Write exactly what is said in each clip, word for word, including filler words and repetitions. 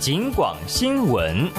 警广新闻。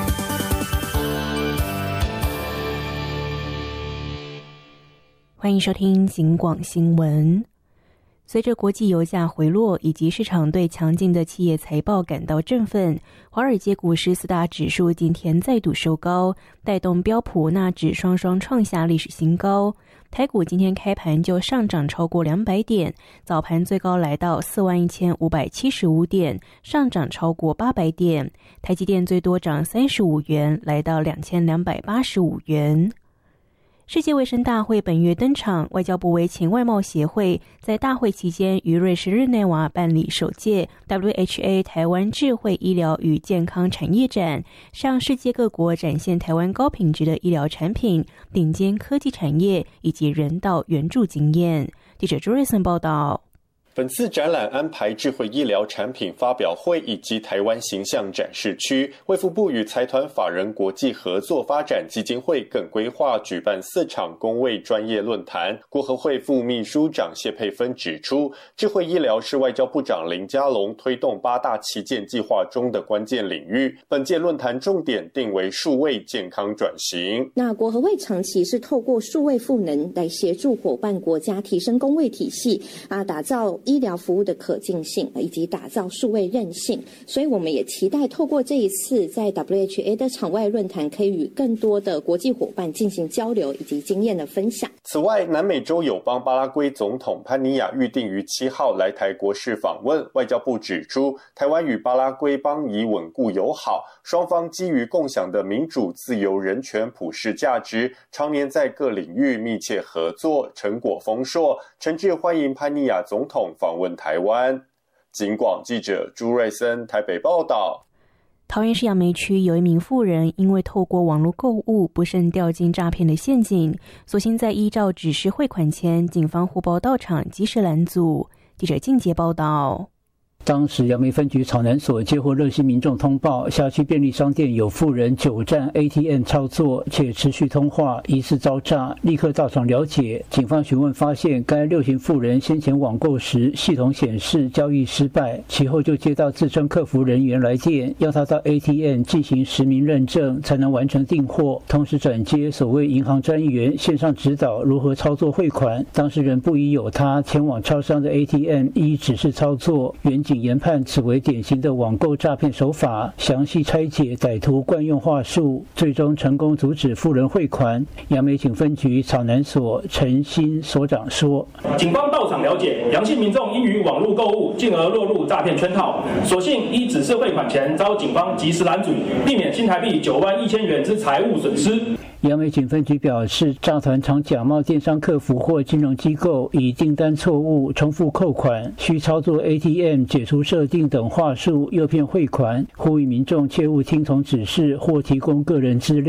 欢迎收听警广新闻。随着国际油价回落以及市场对强劲的企业财报感到振奋，华尔街股市四大指数今天再度收高，带动标普纳指双双创下历史新高。台股今天开盘就上涨超过两百点，早盘最高来到四万一千五百七十五点，上涨超过八百点。台积电最多涨三十五元，来到两千两百八十五元。世界卫生大会本月登场，外交部为前外贸协会在大会期间于瑞士日内瓦办理首届 W H A 台湾智慧医疗与健康产业展，向世界各国展现台湾高品质的医疗产品、顶尖科技产业以及人道援助经验。记者朱瑞森报道。 本次展览安排智慧医疗产品发表会以及台湾形象展示区。卫福部与财团法人国际合作发展基金会更规划举办四场公卫专业论坛。国合会副秘书长谢佩芬指出，智慧医疗是外交部长林佳龙推动八大旗舰计划中的关键领域。本届论坛重点定为数位健康转型。 那国合会长期是透过数位赋能来协助伙伴国家提升公卫体系啊，打造医疗服务的可进性，以及打造数位韧性，所以我们也期待透过这一次在 W H A 的场外论坛，可以与更多的国际伙伴进行交流以及经验的分享。 此外，南美洲友邦巴拉圭总统潘尼亚预定于七号来台国事访问。外交部指出，台湾与巴拉圭邦谊稳固友好，双方基于共享的民主、自由、人权、普世价值，常年在各领域密切合作，成果丰硕，诚挚欢迎潘尼亚总统访问台湾。警广记者朱瑞森台北报道。 桃园市杨梅区有一名妇人因为透过网络购物不慎掉进诈骗的陷阱，所幸在依照指示汇款前，警方护报到场及时拦阻。记者静杰报道。 当时杨梅分局草南所接获热心民众通报，辖区便利商店有妇人久站 A T M 操作且持续通话，疑似遭诈，立刻到场了解。警方询问发现，该六旬妇人先前网购时系统显示交易失败，其后就接到自称客服人员来电，要他到 A T M 进行实名认证才能完成订货，同时转接所谓银行专员线上指导如何操作汇款。当事人不疑有他，前往超商的 A T M 依指示操作，原警研判此为典型的网购诈骗手法，详细拆解歹徒惯用话术，最终成功阻止妇人汇款。杨梅警分局草南所陈新所长说， 警方到场了解，杨姓民众因于网络购物进而落入诈骗圈套，所幸依指示汇款前遭警方及时拦阻，避免新台币九万一千元之财物损失。 杨梅警分局表示，诈团常假冒电商客服或金融机构，以订单错误、重复扣款、需操作 A T M 解除设定等话术诱骗汇款，呼吁民众切勿听从指示或提供个人资料。